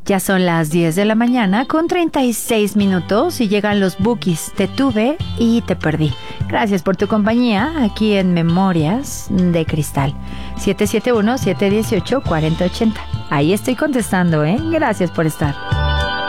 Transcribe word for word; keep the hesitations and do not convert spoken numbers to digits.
Ya son las diez de la mañana con treinta y seis minutos y llegan los Bukis. Te tuve y te perdí. Gracias por tu compañía aquí en Memorias de Cristal. siete siete uno, siete uno ocho, cuatro cero ocho cero. Ahí estoy contestando, ¿eh? Gracias por estar.